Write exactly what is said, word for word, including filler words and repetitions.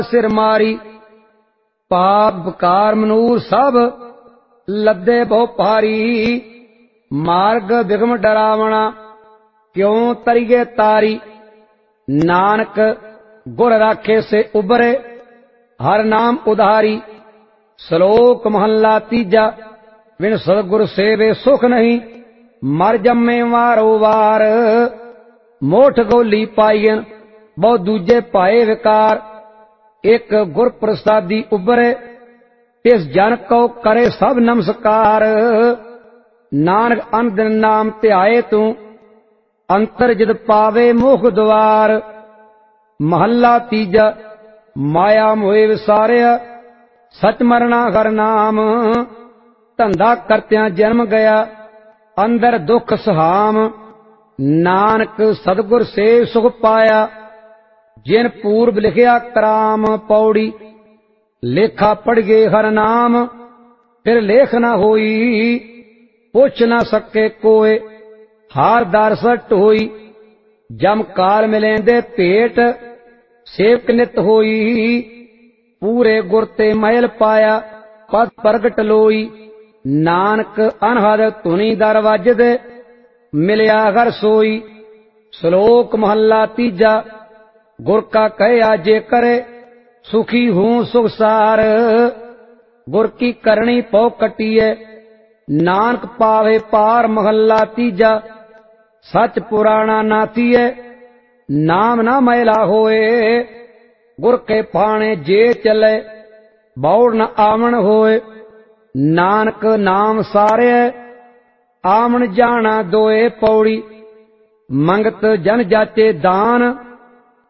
सिर मारी। पाप विकार मनूर सब लदे बहु भारी। मार्ग बिगम डरावना क्यों तरिए तारी। नानक गुर राखे से उबरे हर नाम उधारी। श्लोक महला तीजा। बिन सतगुर सेवे सुख नहीं मर जम्मे वारो वार। मोठ गोली पाईन बहु दूजे पाए विकार। एक गुर प्रसादी उबरे तिस जन को करे सब नमस्कार। नानक अन दिन नाम ध्याए तू अंतर जिद पावे मोख द्वार। महला तीजा। माया मोहे विसारिया सच मरना हर नाम। धंधा करत्या जन्म गया अंदर दुख सहाम। नानक सतगुर से सुख पाया जिन पूर्व लिखिया कराम। पौड़ी लेखा पढ़ गए हर नाम फिर लेख न होई। पुछ न सके कोय हार दार सट होई। जम काल मिलेंदे भेट सेवक नित होई। पूरे गुर ते महल पाया पद प्रगट लोई। नानक अनहद धुनी दर वजदे मिलिया घर सोई। श्लोक महला तीजा। गुर का कहे जे करे सुखी हूं सुख सार। गुर की करनी पौ कटिए नानक पावे पार। महला तीजा। सच पुराना नातीए नाम ना मैला होए। गुर के पाने जे चले बौड़ न आमन होए। नानक नाम सारे आमन जाना दोए। पौड़ी मंगत जन जाचे दान